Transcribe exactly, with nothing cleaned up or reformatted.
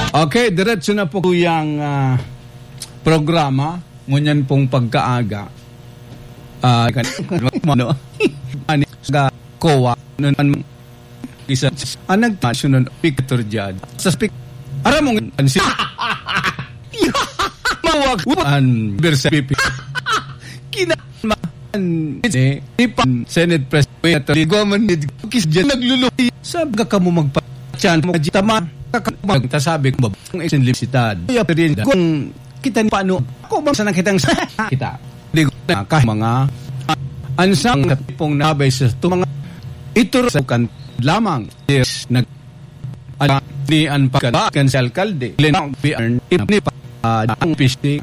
Okay, diretso na po yung uh, programa. Ngunyan pong pagkaaga. Ah, uh, ano? Ani sa C O A nun isa ang nagtasunod picture dyan. Sa speak aram mong ansi. Mawag an bersapi. Kinaman ni Ipan Senate President Goman kis dyan nagluluhi. Sabi ka mo magpa-chan mo tama magtasabi ko ang isinlimitad. Kung kita ni paano ako bang sana kitang kita di ko na kahit mga ansang pong nabay sa ito mga ito sa kan lamang yes nag ni an pagkan sa alkalde lenang biarn ni pa ang pisti